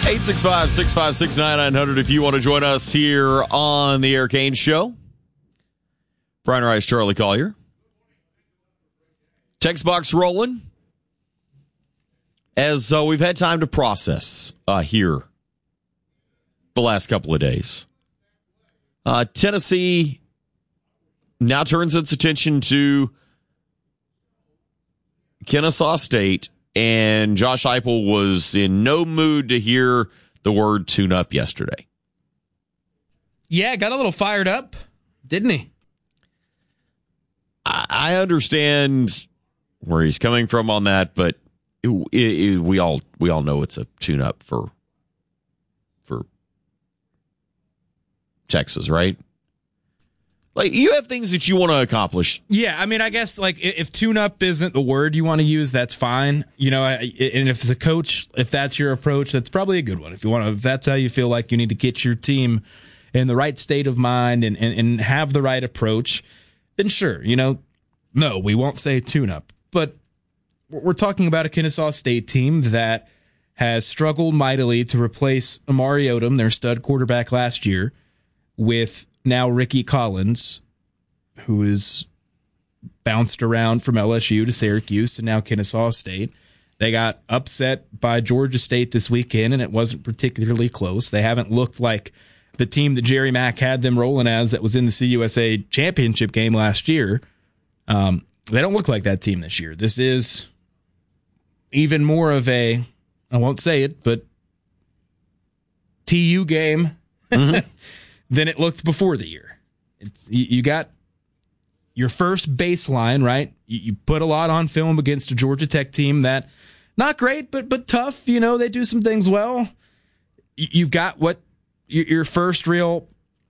865-656-9900 if you want to join us here on the Eric Haynes Show. Brian Rice, Charlie Collier. Text box rolling. As we've had time to process here the last couple of days. Tennessee now turns its attention to Kennesaw State, and Josh Heupel was in no mood to hear the word tune-up yesterday. Yeah, got a little fired up, didn't he? I understand where he's coming from on that, but we all know it's a tune-up for Texas, right? Like, you have things that you want to accomplish. Yeah, I mean, I guess, like, if tune-up isn't the word you want to use, that's fine. You know, and if as a coach, if that's your approach, that's probably a good one. If that's how you feel like you need to get your team in the right state of mind and have the right approach, then sure, no, we won't say tune-up. But we're talking about a Kennesaw State team that has struggled mightily to replace Amari Odom, their stud quarterback last year, with now Ricky Collins, who is bounced around from LSU to Syracuse and now Kennesaw State. They got upset by Georgia State this weekend, and it wasn't particularly close. They haven't looked like the team that Jerry Mack had them rolling as that was in the CUSA championship game last year. They don't look like that team this year. This is even more of a, I won't say it, but TU game than it looked before the year. You got your first baseline, right? You put a lot on film against a Georgia Tech team that, not great, but tough. They do some things well. You've got what your first real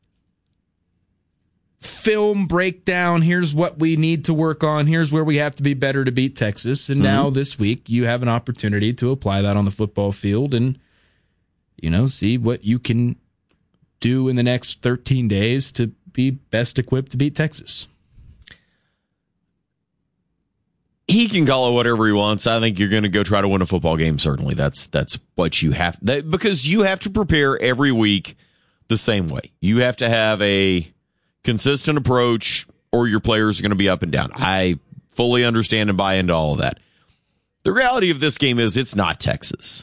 film breakdown. Here's what we need to work on. Here's where we have to be better to beat Texas. And now this week you have an opportunity to apply that on the football field and, see what you can do in the next 13 days to be best equipped to beat Texas. He can call it whatever he wants. I think you're going to go try to win a football game. Certainly, that's what you have, because you have to prepare every week the same way. You have to have a consistent approach, or your players are going to be up and down. I fully understand and buy into all of that. The reality of this game is it's not Texas.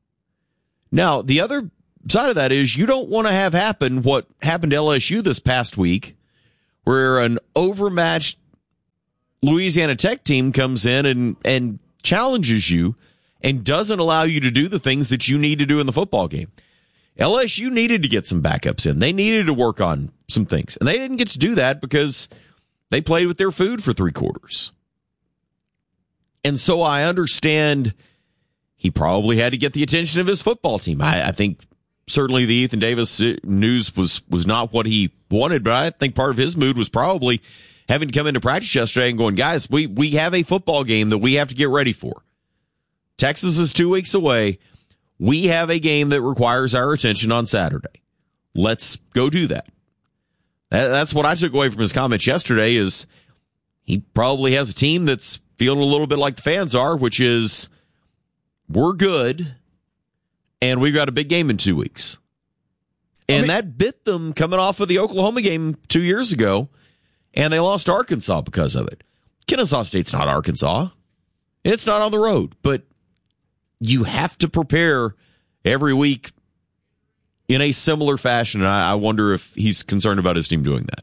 Now, the other side of that is you don't want to have happen what happened to LSU this past week, where an overmatched Louisiana Tech team comes in and challenges you and doesn't allow you to do the things that you need to do in the football game. LSU needed to get some backups in. They needed to work on some things, and they didn't get to do that because they played with their food for 3 quarters. And so I understand he probably had to get the attention of his football team. I think certainly the Ethan Davis news was not what he wanted, but I think part of his mood was probably having to come into practice yesterday and going, guys, we have a football game that we have to get ready for. Texas is 2 weeks away. We have a game that requires our attention on Saturday. Let's go do that. That's what I took away from his comments yesterday, is he probably has a team that's feeling a little bit like the fans are, which is we're good, and we've got a big game in 2 weeks. And that bit them coming off of the Oklahoma game 2 years ago, and they lost Arkansas because of it. Kennesaw State's not Arkansas. It's not on the road, but you have to prepare every week in a similar fashion. And I wonder if he's concerned about his team doing that.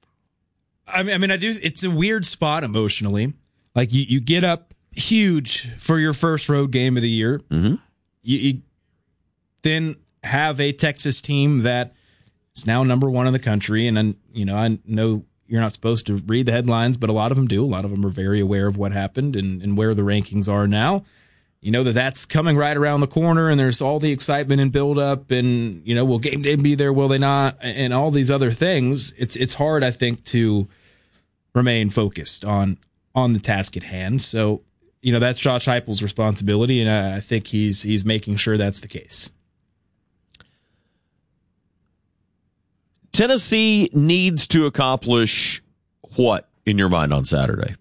I mean, I do. It's a weird spot emotionally. Like you get up huge for your first road game of the year. Mm-hmm. You then have a Texas team that is now number 1 in the country. And then, I know you're not supposed to read the headlines, but a lot of them do. A lot of them are very aware of what happened and where the rankings are now. You know that's coming right around the corner, and there's all the excitement and build-up, and, will game day be there, will they not, and all these other things. It's hard, I think, to remain focused on the task at hand. So, that's Josh Heupel's responsibility, and I think he's making sure that's the case. Tennessee needs to accomplish what, in your mind, on Saturday?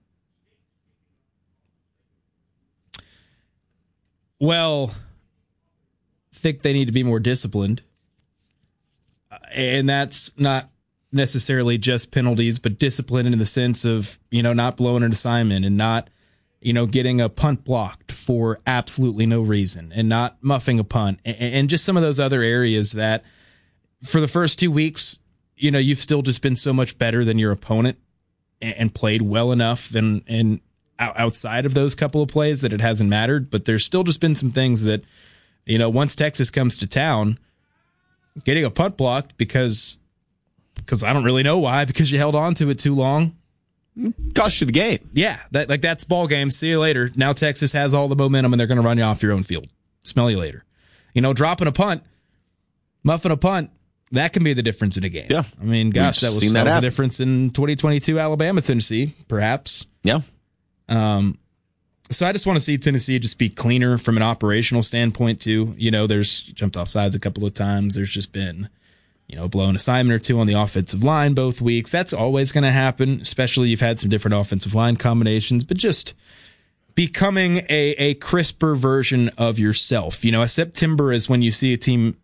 Well, think they need to be more disciplined. And that's not necessarily just penalties, but discipline in the sense of, not blowing an assignment and not, getting a punt blocked for absolutely no reason and not muffing a punt and just some of those other areas that for the first 2 weeks, you've still just been so much better than your opponent and played well enough and outside of those couple of plays that it hasn't mattered. But there's still just been some things that, once Texas comes to town, getting a punt blocked because I don't really know why, because you held on to it too long. Cost you the game. Yeah, that's ball game. See you later. Now Texas has all the momentum and they're going to run you off your own field. Smell you later. Dropping a punt, muffing a punt, that can be the difference in a game. Yeah. I mean, gosh, that was the difference in 2022 Alabama, Tennessee, perhaps. Yeah. So I just want to see Tennessee just be cleaner from an operational standpoint too. There's jumped off sides a couple of times. There's just been, blown assignment or two on the offensive line both weeks. That's always going to happen, especially you've had some different offensive line combinations, but just becoming a crisper version of yourself. September is when you see a team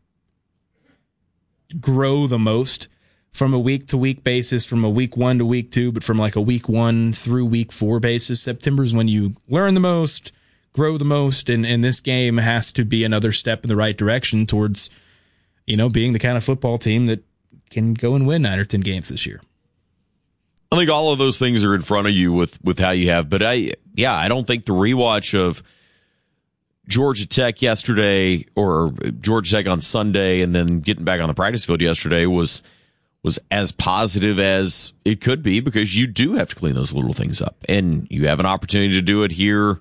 grow the most from a week-to-week basis, from a week 1 to week 2, but from like a week 1 through week 4 basis. September is when you learn the most, grow the most, and this game has to be another step in the right direction towards, being the kind of football team that can go and win 9 or 10 games this year. I think all of those things are in front of you with how you have, but I don't think the rewatch of Georgia Tech yesterday or Georgia Tech on Sunday and then getting back on the practice field yesterday was as positive as it could be, because you do have to clean those little things up, and you have an opportunity to do it here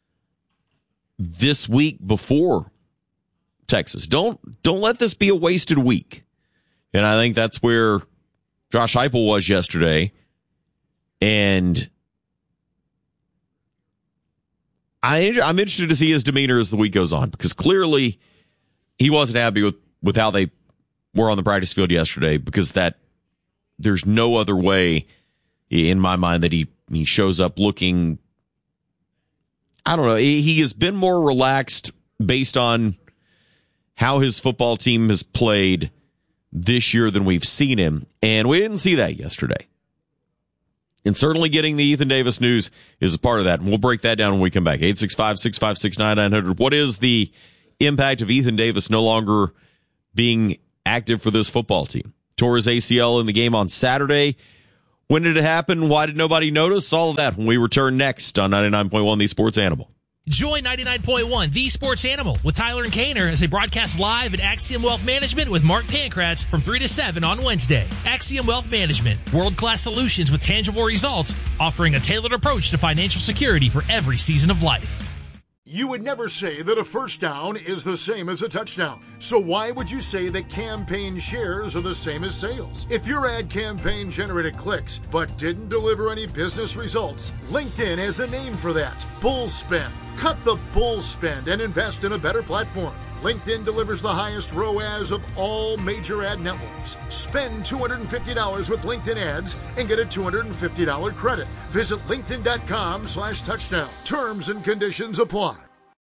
this week before Texas. Don't let this be a wasted week. And I think that's where Josh Heupel was yesterday. And I'm interested to see his demeanor as the week goes on, because clearly he wasn't happy with how they were on the practice field yesterday, because there's no other way in my mind that he shows up looking, I don't know, he has been more relaxed based on how his football team has played this year than we've seen him, and we didn't see that yesterday. And certainly getting the Ethan Davis news is a part of that, and we'll break that down when we come back. 865-656-9900. What is the impact of Ethan Davis no longer being active for this football team? Tore his ACL in the game on Saturday. When did it happen? Why did nobody notice? All of that when we return next on 99.1 The Sports Animal. Join 99.1 The Sports Animal with Tyler and Kaner as they broadcast live at Axiom Wealth Management with Mark Pankratz from 3 to 7 on Wednesday. Axiom Wealth Management, world-class solutions with tangible results, offering a tailored approach to financial security for every season of life. You would never say that a first down is the same as a touchdown. So why would you say that campaign shares are the same as sales? If your ad campaign generated clicks but didn't deliver any business results, LinkedIn has a name for that: bull spend. Cut the bull spend and invest in a better platform. LinkedIn delivers the highest ROAS of all major ad networks. Spend $250 with LinkedIn ads and get a $250 credit. Visit linkedin.com/touchdown. Terms and conditions apply.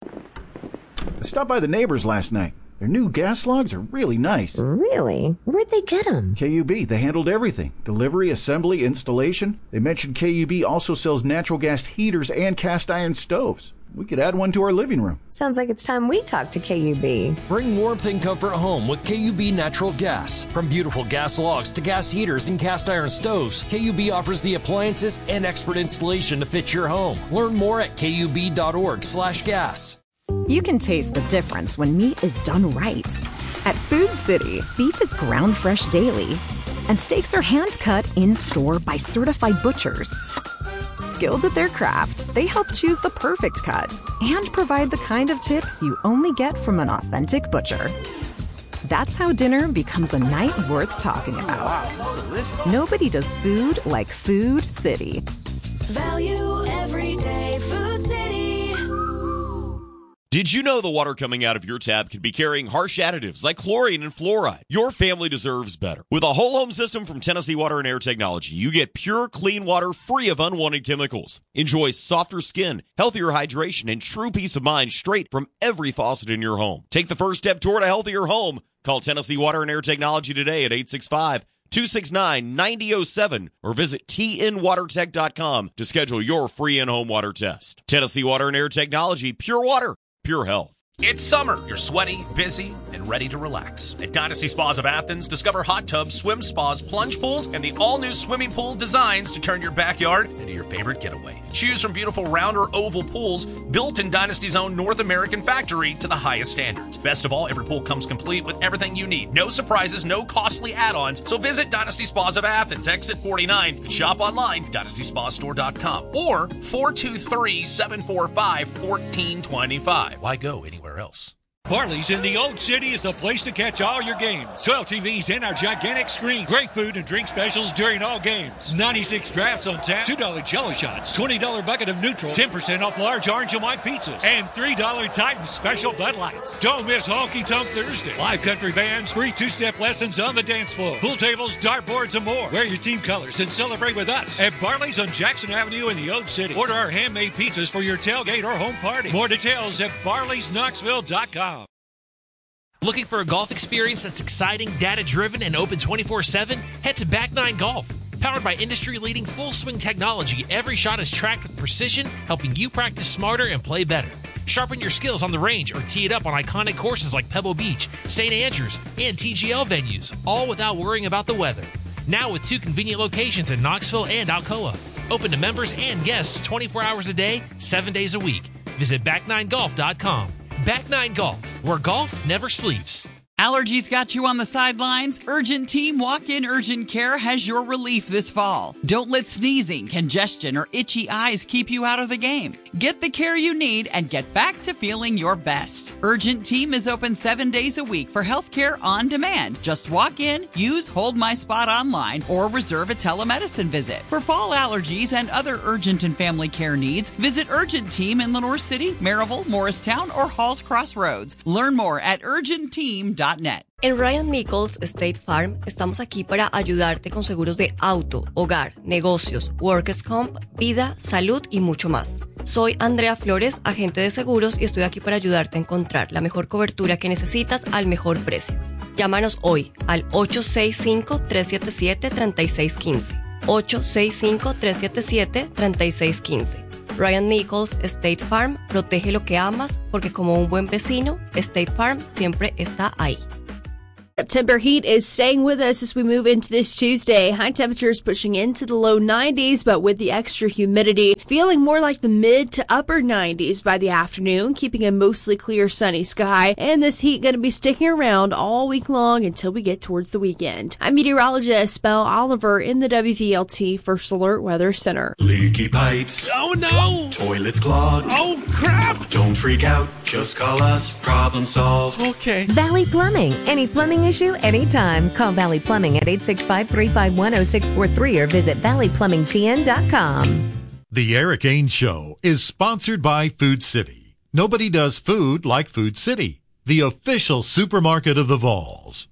I stopped by the neighbors last night. Their new gas logs are really nice. Really? Where'd they get them? KUB. They handled everything. Delivery, assembly, installation. They mentioned KUB also sells natural gas heaters and cast iron stoves. We could add one to our living room. Sounds like it's time we talk to KUB. Bring warmth and comfort home with KUB Natural Gas. From beautiful gas logs to gas heaters and cast iron stoves, KUB offers the appliances and expert installation to fit your home. Learn more at KUB.org/gas. You can taste the difference when meat is done right. At Food City, beef is ground fresh daily, and steaks are hand-cut in-store by certified butchers. Skilled at their craft, they help choose the perfect cut and provide the kind of tips you only get from an authentic butcher. That's how dinner becomes a night worth talking about. Nobody does food like Food City. Value every day, Food City. Did you know the water coming out of your tap could be carrying harsh additives like chlorine and fluoride? Your family deserves better. With a whole home system from Tennessee Water and Air Technology, you get pure, clean water free of unwanted chemicals. Enjoy softer skin, healthier hydration, and true peace of mind straight from every faucet in your home. Take the first step toward a healthier home. Call Tennessee Water and Air Technology today at 865-269-9007 or visit tnwatertech.com to schedule your free in-home water test. Tennessee Water and Air Technology, pure water, pure health. It's summer. You're sweaty, busy, and ready to relax. At Dynasty Spas of Athens, discover hot tubs, swim spas, plunge pools, and the all-new swimming pool designs to turn your backyard into your favorite getaway. Choose from beautiful round or oval pools built in Dynasty's own North American factory to the highest standards. Best of all, every pool comes complete with everything you need. No surprises, no costly add-ons. So visit Dynasty Spas of Athens, exit 49. You can shop online, DynastySpaStore.com, or 423-745-1425. Why go anywhere else? Barley's in the Old City is the place to catch all your games. 12 TVs and our gigantic screen. Great food and drink specials during all games. 96 drafts on tap. $2 jello shots. $20 bucket of neutral. 10% off large orange and white pizzas. And $3 Titan special Bud Lights. Don't miss Honky Tonk Thursday. Live country bands. Free two-step lessons on the dance floor. Pool tables, dartboards, and more. Wear your team colors and celebrate with us at Barley's on Jackson Avenue in the Old City. Order our handmade pizzas for your tailgate or home party. More details at barleysknoxville.com. Looking for a golf experience that's exciting, data-driven, and open 24/7? Head to Back Nine Golf. Powered by industry-leading full-swing technology, every shot is tracked with precision, helping you practice smarter and play better. Sharpen your skills on the range or tee it up on iconic courses like Pebble Beach, St. Andrews, and TGL venues, all without worrying about the weather. Now with 2 convenient locations in Knoxville and Alcoa. Open to members and guests 24 hours a day, 7 days a week. Visit back9golf.com. Back Nine Golf, where golf never sleeps. Allergies got you on the sidelines? Urgent Team Walk-In Urgent Care has your relief this fall. Don't let sneezing, congestion, or itchy eyes keep you out of the game. Get the care you need and get back to feeling your best. Urgent Team is open 7 days a week for healthcare on demand. Just walk in, use Hold My Spot online, or reserve a telemedicine visit. For fall allergies and other urgent and family care needs, visit Urgent Team in Lenore City, Maryville, Morristown, or Halls Crossroads. Learn more at urgentteam.net. En Ryan Nichols State Farm estamos aquí para ayudarte con seguros de auto, hogar, negocios, workers' comp, vida, salud y mucho más. Soy Andrea Flores, agente de seguros, y estoy aquí para ayudarte a encontrar la mejor cobertura que necesitas al mejor precio. Llámanos hoy al 865-377-3615. 865-377-3615. Ryan Nichols State Farm, protege lo que amas, porque como un buen vecino, State Farm siempre está ahí. September heat is staying with us as we move into this Tuesday. High temperatures pushing into the low 90s, but with the extra humidity, feeling more like the mid to upper 90s by the afternoon, keeping a mostly clear sunny sky. And this heat going to be sticking around all week long until we get towards the weekend. I'm meteorologist Belle Oliver in the WVLT First Alert Weather Center. Leaky pipes. Oh no! Toilets clogged. Oh crap! Don't freak out. Just call us. Problem solved. Okay. Valley Plumbing. Any plumbing issue, anytime. Call Valley Plumbing at 865-351-0643 or visit valleyplumbingtn.com. The Eric Ains Show is sponsored by Food City. Nobody does food like Food City, the official supermarket of the Vols.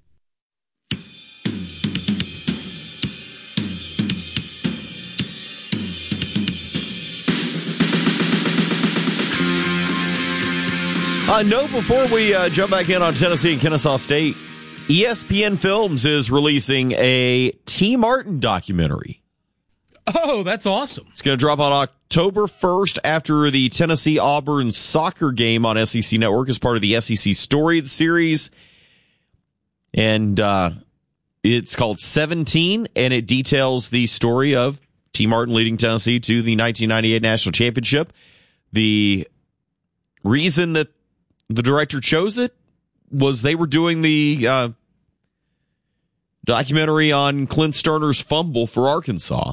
Note before we jump back in on Tennessee and Kennesaw State, ESPN Films is releasing a T. Martin documentary. Oh, that's awesome. It's going to drop on October 1st after the Tennessee-Auburn soccer game on SEC Network as part of the SEC Story series. And it's called 17, and it details the story of T. Martin leading Tennessee to the 1998 National Championship. The reason that the director chose it was they were doing the documentary on Clint Sterner's fumble for Arkansas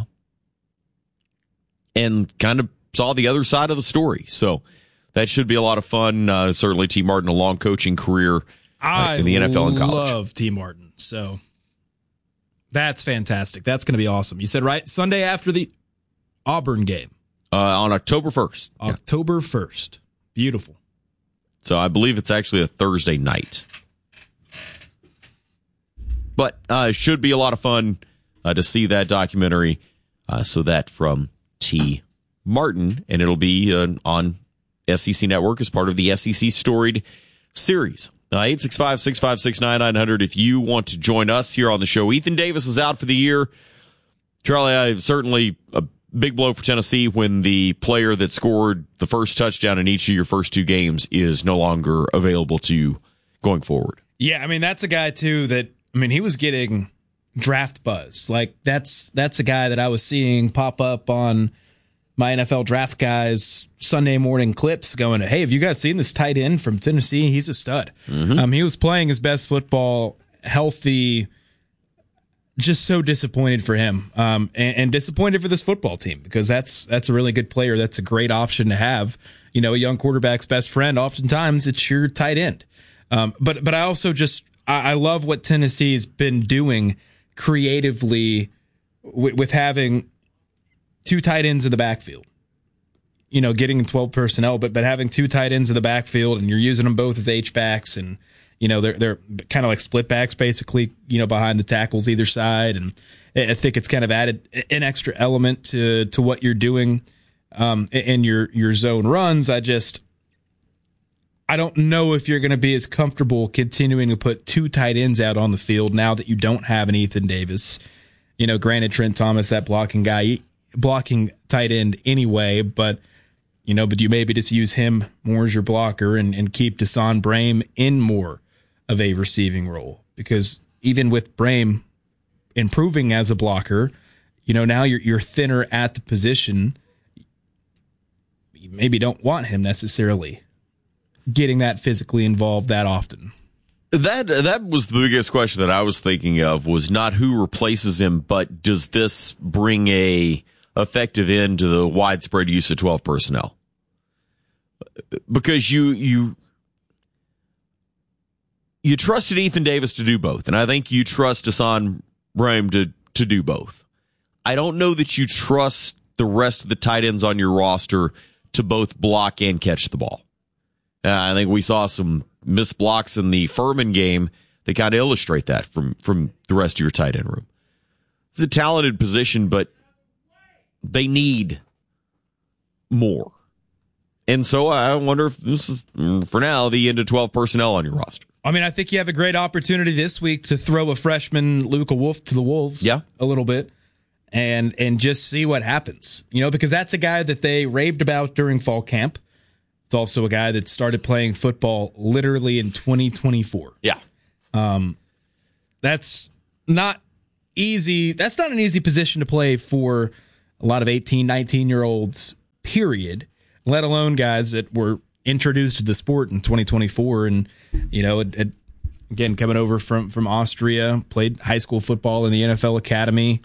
and kind of saw the other side of the story. So that should be a lot of fun. Certainly T. Martin, a long coaching career in the NFL and college. I love T. Martin. So that's fantastic. That's going to be awesome. You said, right? Sunday after the Auburn game. On October 1st. October 1st. Beautiful. So I believe it's actually a Thursday night. But it should be a lot of fun to see that documentary. So that from T. Martin, and it'll be on SEC Network as part of the SEC Storied series. 865-656-9900 if you want to join us here on the show. Ethan Davis is out for the year. Charlie, certainly a big blow for Tennessee when the player that scored the first touchdown in each of your first two games is no longer available to you going forward. Yeah, I mean, that's a guy, too, that, I mean, he was getting draft buzz. Like, that's a guy that I was seeing pop up on my NFL Draft Guys Sunday morning clips going, hey, have you guys seen this tight end from Tennessee? He's a stud. Mm-hmm. He was playing his best football, healthy, just so disappointed for him, and disappointed for this football team, because that's a really good player. That's a great option to have. You know, a young quarterback's best friend, oftentimes it's your tight end. But I also I love what Tennessee's been doing creatively with having two tight ends in the backfield. You know, getting 12 personnel, but having two tight ends in the backfield, and you're using them both as H-backs, and you know, they're kind of like split backs, basically, you know, behind the tackles either side. And I think it's kind of added an extra element to what you're doing in your zone runs. I don't know if you're going to be as comfortable continuing to put two tight ends out on the field now that you don't have an Ethan Davis. You know, granted, Trent Thomas, that blocking tight end anyway, but you maybe just use him more as your blocker and keep Desan Brame in more of a receiving role, because even with Brame improving as a blocker, you know, now you're thinner at the position. You maybe don't want him necessarily getting that physically involved that often. That was the biggest question that I was thinking of, was not who replaces him, but does this bring a effective end to the widespread use of 12 personnel? Because you trusted Ethan Davis to do both, and I think you trust Desan Brame to do both. I don't know that you trust the rest of the tight ends on your roster to both block and catch the ball. I think we saw some missed blocks in the Furman game that kind of illustrate that from the rest of your tight end room. It's a talented position, but they need more. And so I wonder if this is, for now, the end of 12 personnel on your roster. I mean, I think you have a great opportunity this week to throw a freshman Luka Wolf to the Wolves a little bit and just see what happens. You know, because that's a guy that they raved about during fall camp. It's also a guy that started playing football literally in 2024. Yeah. That's not easy. That's not an easy position to play for a lot of 18, 19-year-olds, period, let alone guys that were introduced to the sport in 2024 and, you know, again, coming over from Austria, played high school football in the NFL Academy.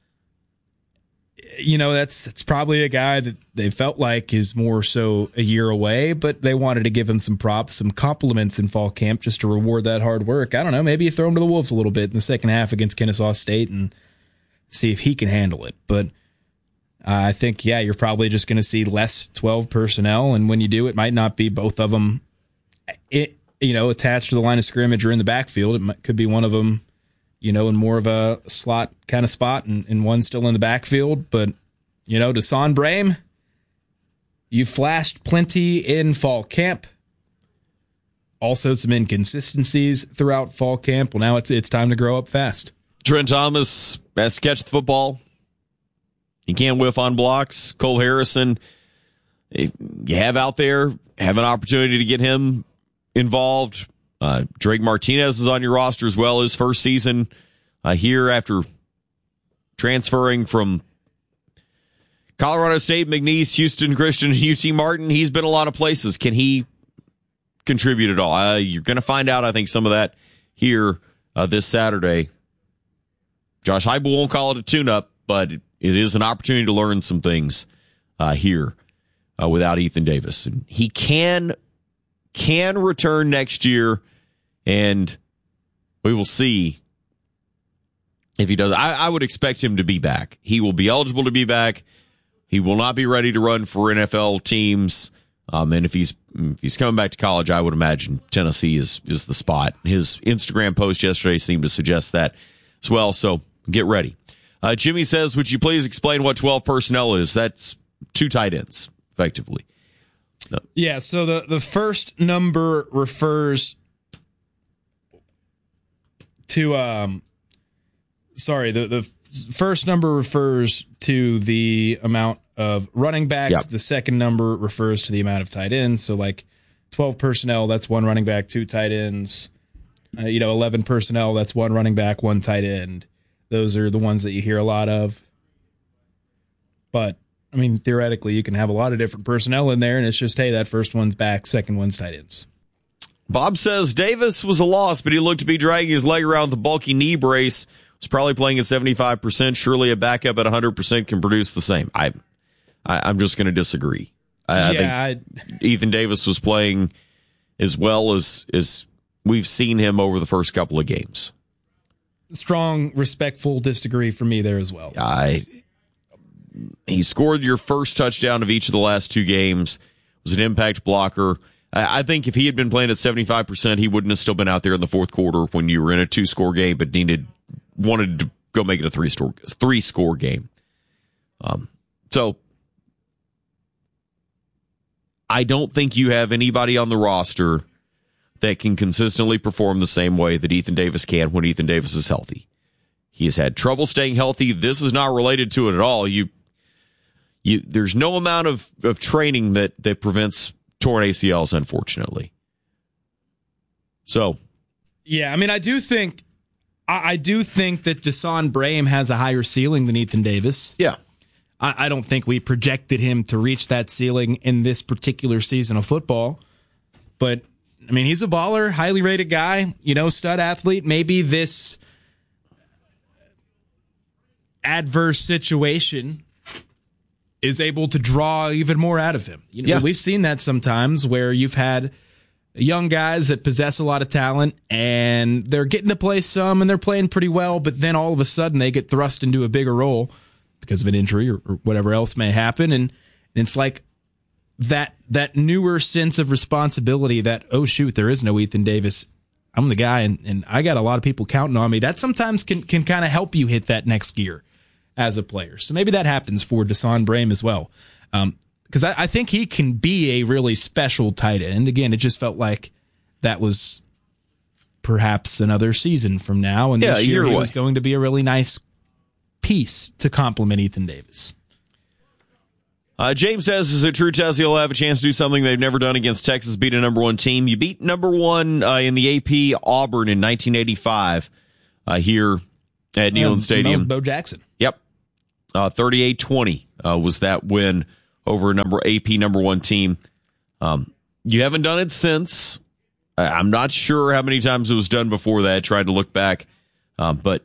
You know, that's probably a guy that they felt like is more so a year away, but they wanted to give him some props, some compliments in fall camp just to reward that hard work. I don't know, maybe you throw him to the Wolves a little bit in the second half against Kennesaw State and see if he can handle it. But I think, you're probably just going to see less 12 personnel, and when you do, it might not be both of them, attached to the line of scrimmage or in the backfield. It could be one of them, you know, in more of a slot kind of spot, and one still in the backfield. But, you know, Desan Brame, you flashed plenty in fall camp. Also some inconsistencies throughout fall camp. Well, now it's time to grow up fast. Trent Thomas has to catch the football. He can't whiff on blocks. Cole Harrison, you have out there, have an opportunity to get him involved. Drake Martinez is on your roster as well, his first season here after transferring from Colorado State, McNeese, Houston Christian, and UT Martin. He's been a lot of places. Can he contribute at all? You're going to find out, I think, some of that here this Saturday. Josh Heupel won't call it a tune-up, but it is an opportunity to learn some things here without Ethan Davis. And he can return next year, and we will see if he does. I would expect him to be back. He will be eligible to be back. He will not be ready to run for NFL teams And if he's coming back to college, I would imagine Tennessee is the spot. His Instagram post yesterday seemed to suggest that as well, so get ready. Jimmy says, would you please explain what 12 personnel is? That's 2 tight ends, effectively. No. Yeah, so the first number refers to the first number refers to the amount of running backs. Yep. The second number refers to the amount of tight ends. So like 12 personnel, that's 1 running back, 2 tight ends. 11 personnel, that's 1 running back, 1 tight end. Those are the ones that you hear a lot of. But I mean, theoretically, you can have a lot of different personnel in there, and it's just, hey, that first one's back, second one's tight ends. Bob says Davis was a loss, but he looked to be dragging his leg around with the bulky knee brace. Was probably playing at 75%. Surely a backup at 100% can produce the same. I'm just going to disagree. I think Ethan Davis was playing as well as we've seen him over the first couple of games. Strong, respectful disagree for me there as well. He scored your first touchdown of each of the last 2 games, was an impact blocker. I think if he had been playing at 75%, he wouldn't have still been out there in the fourth quarter when you were in a 2-score game, but wanted to go make it a 3-score game. So I don't think you have anybody on the roster that can consistently perform the same way that Ethan Davis can when Ethan Davis is healthy. He has had trouble staying healthy. This is not related to it at all. There's no amount of training that prevents torn ACLs, unfortunately. So, yeah, I mean, I do think that Deson Braham has a higher ceiling than Ethan Davis. Yeah. I don't think we projected him to reach that ceiling in this particular season of football. But, I mean, he's a baller, highly rated guy, stud athlete. Maybe this adverse situation is able to draw even more out of him. We've seen that sometimes where you've had young guys that possess a lot of talent and they're getting to play some and they're playing pretty well, but then all of a sudden they get thrust into a bigger role because of an injury or whatever else may happen. And it's like that newer sense of responsibility that, oh shoot, there is no Ethan Davis. I'm the guy and I got a lot of people counting on me. That sometimes can kind of help you hit that next gear as a player. So maybe that happens for Deson Braham as well. Because I think he can be a really special tight end. Again, it just felt like that was perhaps another season from now. And this year he was going to be a really nice piece to complement Ethan Davis. James says, is it true Tennessee will have a chance to do something they've never done against Texas, beat a number 1 team? You beat number 1 in the AP Auburn in 1985 here at Neyland Stadium. Bo Jackson. Yep. 38-20 was that win over AP number 1 team. You haven't done it since. I'm not sure how many times it was done before that. Tried to look back. But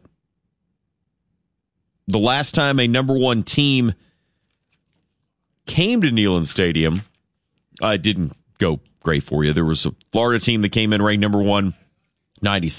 the last time a number 1 team came to Neyland Stadium, it didn't go great for you. There was a Florida team that came in ranked number 1, 96.